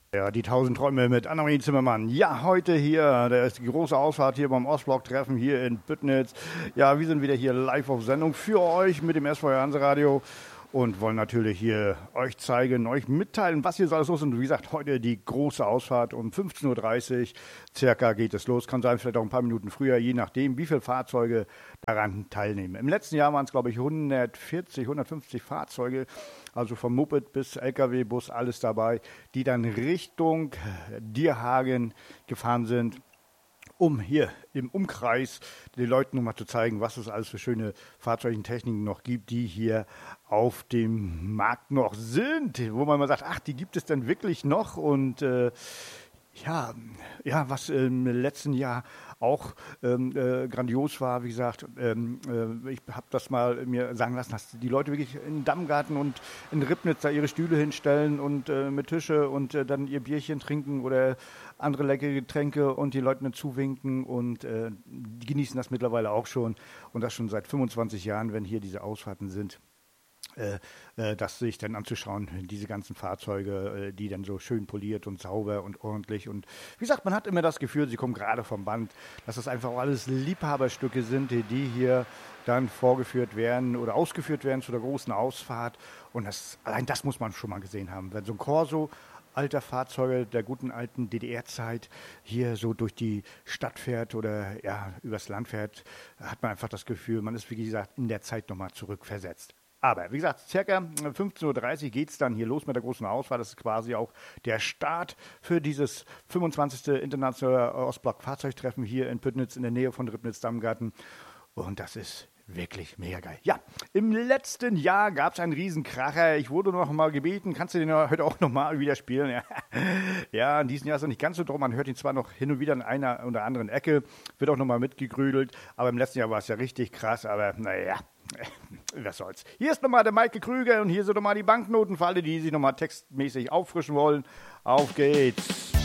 Ja, die 1000 Träume mit Annemarie Zimmermann. Ja, heute hier, da ist die große Ausfahrt hier beim Ostblock-Treffen hier in Büttnitz. Ja, wir sind wieder hier live auf Sendung für euch mit dem SVR Hanseradio und wollen natürlich hier euch zeigen, euch mitteilen, was hier so alles los ist. Und wie gesagt, heute die große Ausfahrt um 15.30 Uhr circa geht es los. Kann sein, vielleicht auch ein paar Minuten früher, je nachdem, wie viele Fahrzeuge daran teilnehmen. Im letzten Jahr waren es, glaube ich, 140, 150 Fahrzeuge, also vom Moped bis LKW-Bus, alles dabei, die dann Richtung Dierhagen gefahren sind, um hier im Umkreis den Leuten nochmal zu zeigen, was es alles für schöne Fahrzeuge und Techniken noch gibt, die hier auf dem Markt noch sind, wo man mal sagt, ach, die gibt es denn wirklich noch? Und was im letzten Jahr auch grandios war, wie gesagt, ich habe das mal mir sagen lassen, dass die Leute wirklich in Dammgarten und in Ribnitz da ihre Stühle hinstellen und mit Tische und dann ihr Bierchen trinken oder andere leckere Getränke und die Leuten zuwinken und die genießen das mittlerweile auch schon und das schon seit 25 Jahren, wenn hier diese Ausfahrten sind. Das sich dann anzuschauen, diese ganzen Fahrzeuge, die dann so schön poliert und sauber und ordentlich und wie gesagt, man hat immer das Gefühl, sie kommen gerade vom Band, dass das einfach auch alles Liebhaberstücke sind, die hier dann vorgeführt werden oder ausgeführt werden zu der großen Ausfahrt und allein das muss man schon mal gesehen haben, wenn so ein Corso alter Fahrzeuge der guten alten DDR-Zeit hier so durch die Stadt fährt oder ja, übers Land fährt, hat man einfach das Gefühl, man ist, wie gesagt, in der Zeit nochmal zurückversetzt. Aber wie gesagt, circa 15.30 Uhr geht es dann hier los mit der großen Ausfahrt. Das ist quasi auch der Start für dieses 25. internationale Ostblock-Fahrzeugtreffen hier in Püttnitz in der Nähe von Ribnitz-Dammgarten. Und das ist wirklich mega geil. Ja, im letzten Jahr gab es einen Riesenkracher. Ich wurde noch mal gebeten, kannst du den heute auch noch mal wieder spielen? Ja, ja, in diesem Jahr ist er nicht ganz so drum. Man hört ihn zwar noch hin und wieder in einer oder anderen Ecke, wird auch noch mal mitgegrödelt. Aber im letzten Jahr war es ja richtig krass. Aber naja, was soll's. Hier ist nochmal der Maike Krüger und hier sind nochmal die Banknoten für alle, die sich nochmal textmäßig auffrischen wollen. Auf geht's.